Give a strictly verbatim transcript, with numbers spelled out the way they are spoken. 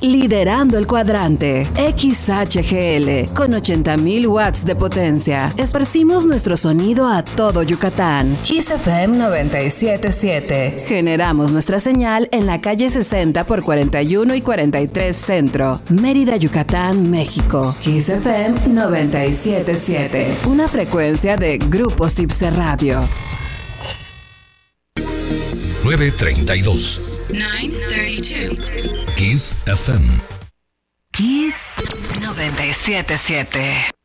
liderando el cuadrante. X H G L, con ochenta mil watts de potencia. Esparcimos nuestro sonido a todo Yucatán. Kiss F M noventa y siete punto siete. Generamos nuestra señal en la calle sesenta por cuarenta y uno y cuarenta y tres Centro, Mérida, Yucatán, México. Kiss F M noventa y siete punto siete. Una frecuencia de Grupo Cipse Radio. nueve treinta y dos. nueve treinta y dos. Kiss F M. Kiss noventa y siete punto siete.